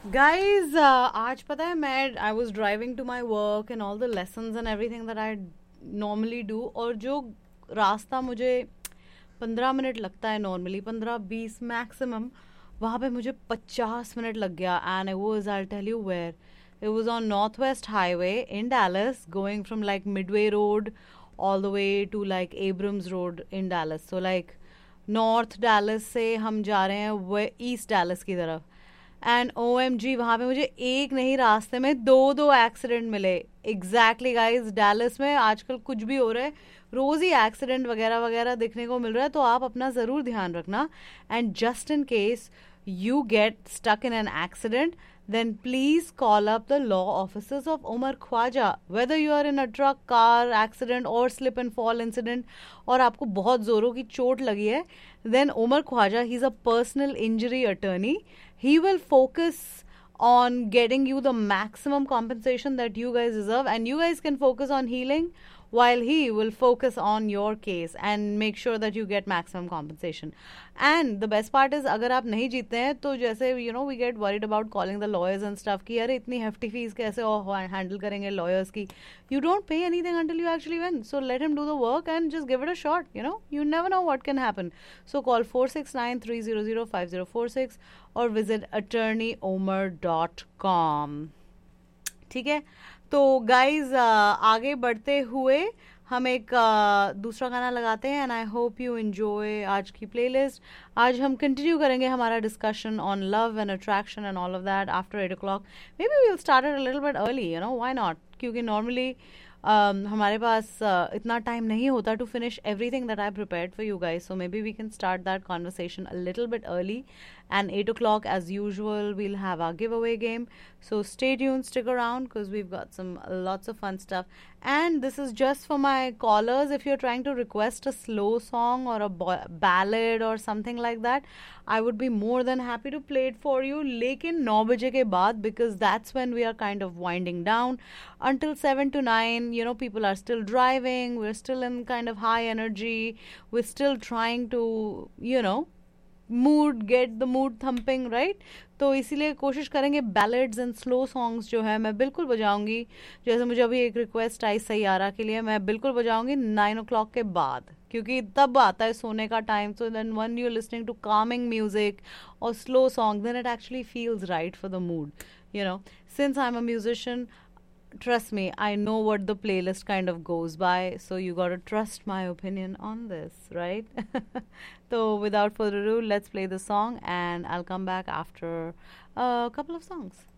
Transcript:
Guys, आज पता है मैं I was driving to my work and all the lessons and everything that I normally do, और जो रास्ता मुझे 15 मिनट लगता है नॉर्मली, 15-20 मैक्सिमम, वहाँ पे मुझे 50 मिनट लग गया. And it was, I'll tell you where. It was on Northwest Highway in Dallas, going from like Midway Road all the way to like Abrams Road in Dallas. So like north Dallas से हम जा रहे हैं वो east Dallas की तरफ. And O M G, वहाँ पे मुझे एक नहीं, रास्ते में दो दो एक्सीडेंट मिले. एग्जैक्टली गाइज, डैलस में आजकल कुछ भी हो रहा है, रोज ही एक्सीडेंट वगैरह वगैरह दिखने को मिल रहा है, तो आप अपना ज़रूर ध्यान रखना. And just in case you get stuck in an accident, then please call up the law offices of Umar Khwaja. Whether you are in a truck, car accident or slip and fall incident, और आपको बहुत ज़ोरों की चोट लगी है, then Umar Khwaja, he's a personal injury attorney. He will focus on getting you the maximum compensation that you guys deserve, and you guys can focus on healing while he will focus on your case and make sure that you get maximum compensation. And the best part is, अगर आप नहीं जीतते हैं तो जैसे we get worried about calling the lawyers and stuff कि यार इतनी hefty fees कैसे handle करेंगे lawyers की. You don't pay anything until you actually win. So let him do the work and just give it a shot. You never know what can happen. So call 469-300-5046 or visit attorneyomar.com. ठीक है, तो guys आगे बढ़ते हुए हम एक दूसरा गाना लगाते हैं. And I hope you enjoy आज की प्लेलिस्ट. आज हम कंटिन्यू करेंगे हमारा discussion on love and attraction and all of that after 8 o'clock. May be we'll start a little bit early, why not, क्योंकि नॉर्मली हमारे पास इतना टाइम नहीं होता to finish everything that I prepared for you guys. So may be we can start that conversation a little bit early. And 8 o'clock, as usual, we'll have our giveaway game. So stay tuned, stick around, because we've got lots of fun stuff. And this is just for my callers. If you're trying to request a slow song or a ballad or something like that, I would be more than happy to play it for you. Lekin 9 baje ke baad, because that's when we are kind of winding down. Until 7 to 9, people are still driving. We're still in kind of high energy. We're still trying to, get the mood thumping, right. तो इसीलिए कोशिश करेंगे ballads and slow songs जो है मैं बिल्कुल बजाऊंगी. जैसे मुझे अभी एक रिक्वेस्ट आई सैयारा के लिए, मैं बिल्कुल बजाऊंगी 9 o'clock के बाद, क्योंकि तब आता है सोने का time. So then when you listening to Kameng music और slow song, then it actually feels right for the mood. Since I'm a musician, trust me, I know what the playlist kind of goes by, so you got to trust my opinion on this, right? So without further ado, let's play the song and I'll come back after a couple of songs.